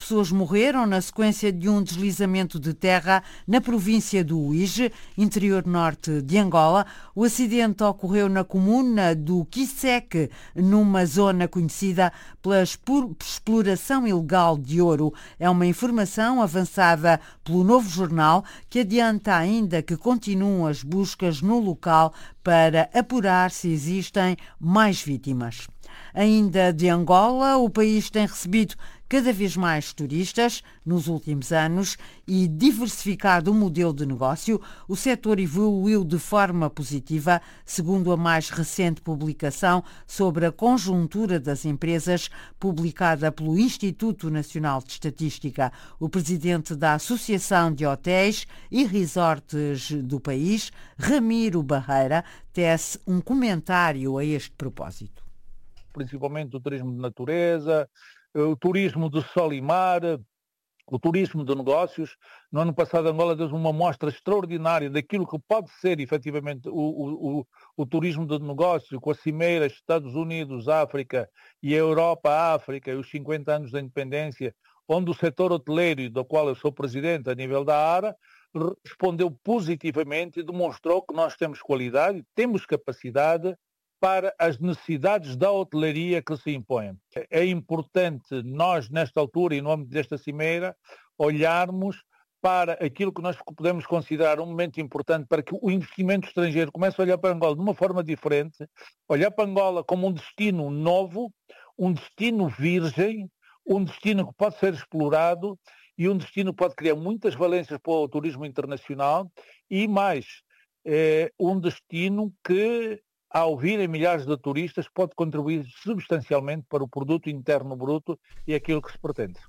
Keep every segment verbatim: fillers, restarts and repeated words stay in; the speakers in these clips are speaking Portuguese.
pessoas morreram na sequência de um deslizamento de terra na província do Uíge, interior norte de Angola. O acidente ocorreu na comuna do Quiseque, numa zona conhecida pela exploração ilegal de ouro. É uma informação avançada pelo Novo Jornal, que adianta ainda que continuam as buscas no local para apurar se existem mais vítimas. Ainda de Angola, o país tem recebido cada vez mais turistas nos últimos anos e diversificado o modelo de negócio. O setor evoluiu de forma positiva, segundo a mais recente publicação sobre a conjuntura das empresas, publicada pelo Instituto Nacional de Estatística. O presidente da Associação de Hotéis e Resorts do país, Ramiro Barreira, tece um comentário a este propósito. Principalmente o turismo de natureza, o turismo de sol e mar, o turismo de negócios. No ano passado, Angola deu uma mostra extraordinária daquilo que pode ser, efetivamente, o, o, o, o turismo de negócio, com a cimeira Estados Unidos, África e a Europa, África, e os cinquenta anos da independência, onde o setor hoteleiro, do qual eu sou presidente a nível da ARA, respondeu positivamente e demonstrou que nós temos qualidade, temos capacidade para as necessidades da hotelaria que se impõem. É importante nós, nesta altura e no âmbito desta cimeira, olharmos para aquilo que nós podemos considerar um momento importante para que o investimento estrangeiro comece a olhar para Angola de uma forma diferente, olhar para Angola como um destino novo, um destino virgem, um destino que pode ser explorado e um destino que pode criar muitas valências para o turismo internacional e mais, é um destino que, ao virem milhares de turistas, pode contribuir substancialmente para o produto interno bruto e aquilo que se pretende.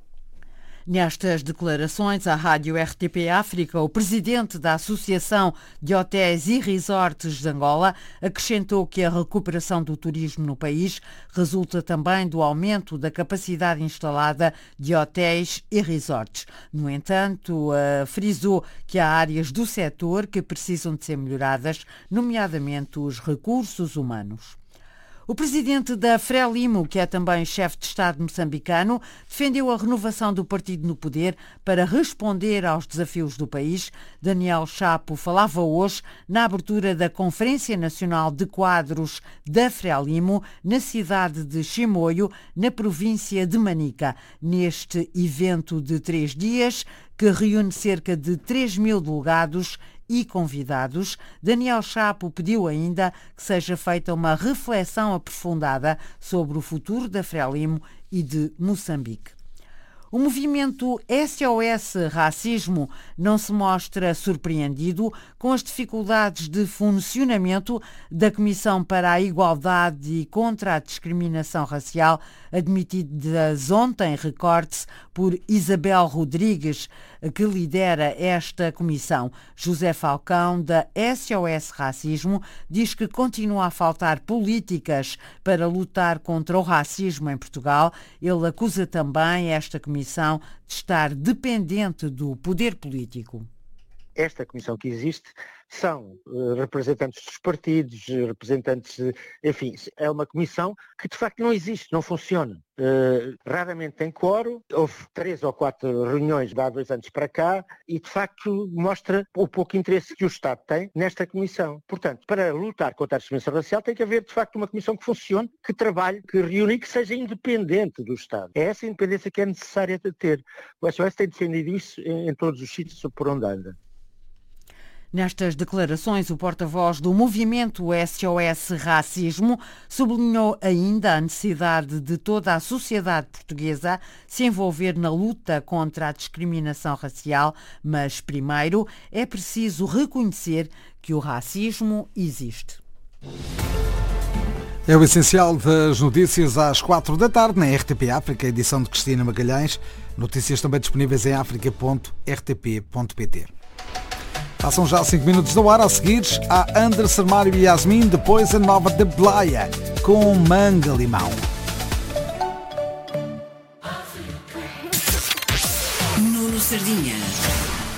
Nestas declarações à Rádio R T P África, o presidente da Associação de Hotéis e Resorts de Angola acrescentou que a recuperação do turismo no país resulta também do aumento da capacidade instalada de hotéis e resorts. No entanto, frisou que há áreas do setor que precisam de ser melhoradas, nomeadamente os recursos humanos. O presidente da Frelimo, que é também chefe de Estado moçambicano, defendeu a renovação do partido no poder para responder aos desafios do país. Daniel Chapo falava hoje na abertura da Conferência Nacional de Quadros da Frelimo, na cidade de Chimoio, na província de Manica. Neste evento de três dias, que reúne cerca de três mil delegados e convidados, Daniel Chapo pediu ainda que seja feita uma reflexão aprofundada sobre o futuro da Frelimo e de Moçambique. O movimento S O S Racismo não se mostra surpreendido com as dificuldades de funcionamento da Comissão para a Igualdade e contra a Discriminação Racial, admitidas ontem, recorde-se, por Isabel Rodrigues, que lidera esta comissão. José Falcão, da S O S Racismo, diz que continua a faltar políticas para lutar contra o racismo em Portugal. Ele acusa também esta comissão de estar dependente do poder político. Esta comissão que existe são uh, representantes dos partidos, representantes, uh, enfim, é uma comissão que de facto não existe, não funciona. Uh, raramente tem quórum, houve três ou quatro reuniões de há dois anos para cá e de facto mostra o pouco interesse que o Estado tem nesta comissão. Portanto, para lutar contra a discriminação racial tem que haver de facto uma comissão que funcione, que trabalhe, que reúne e que seja independente do Estado. É essa independência que é necessária de ter. O S O S tem defendido isso em, em todos os sítios por onde anda. Nestas declarações, o porta-voz do movimento S O S Racismo sublinhou ainda a necessidade de toda a sociedade portuguesa se envolver na luta contra a discriminação racial, mas primeiro é preciso reconhecer que o racismo existe. É o essencial das notícias às quatro da tarde na R T P África, edição de Cristina Magalhães. Notícias também disponíveis em africa ponto r t p ponto p t. Passam já cinco minutos da hora. A seguir, há Anderson, Mário e Yasmin, depois a nova de Blaya com Manga Limão.